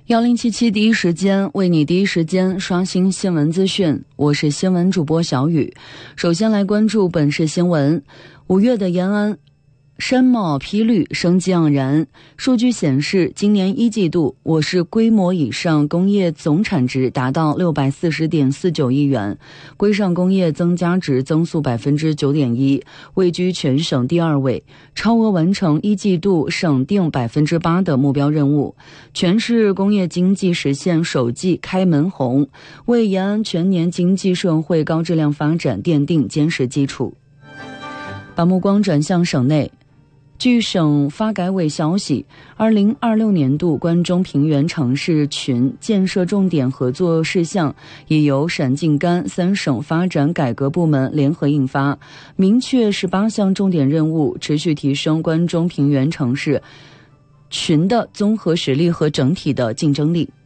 1077第一时间为你第一时间刷新新闻资讯，我是新闻主播小雨。首先来关注本市新闻。5月的延安山茂披绿，生机盎然。数据显示，今年一季度我市规模以上工业总产值达到640.49亿元，规上工业增加值增速 9.1%， 位居全省第2位，超额完成一季度省定 8% 的目标任务。全市工业经济实现首季开门红，为延安全年经济社会高质量发展奠定坚实基础。把目光转向省内。据省发改委消息，2026年度关中平原城市群建设重点合作事项已由陕晋甘3省发展改革部门联合印发，明确18项重点任务，持续提升关中平原城市群的综合实力和整体的竞争力。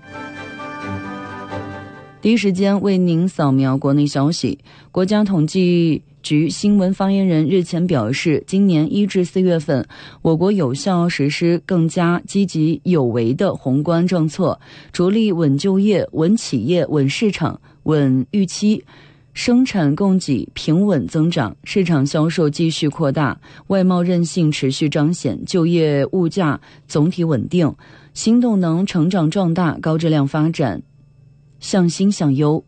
第一时间为您扫描国内消息。国家统计局新闻发言人日前表示，今年1至4月份，我国有效实施更加积极有为的宏观政策，着力稳就业、稳企业、稳市场、稳预期，生产供给平稳增长，市场销售继续扩大，外贸韧性持续彰显，就业物价总体稳定，新动能成长壮大，高质量发展向新向优。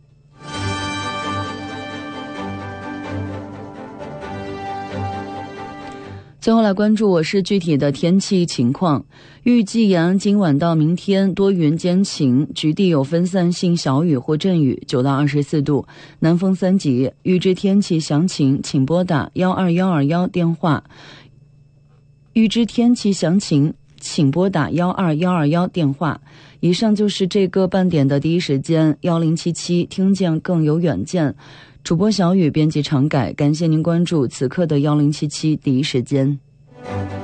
最后来关注我市具体的天气情况。预计延安今晚到明天多云间晴，局地有分散性小雨或阵雨，9到24度，南风3级。预知天气详情请拨打12121电话。预知天气详情请拨打12121电话。以上就是这个半点的第一时间1077，听见更有远见。主播小雨，编辑常改，感谢您关注此刻的1077第一时间。